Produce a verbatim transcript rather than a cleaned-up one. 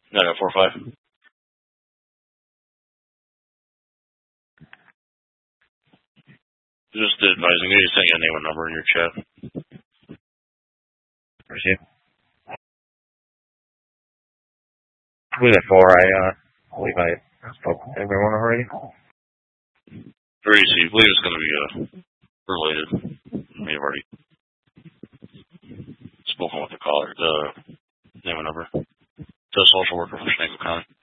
nine four five. Just advising you, you sent your name and number in your chat. Appreciate it. I believe at four, I, uh, I believe I spoke with everyone already. Very easy. I believe it's going to be, uh, related. We have already spoken with the caller, the name and number. The social worker from Shenango County.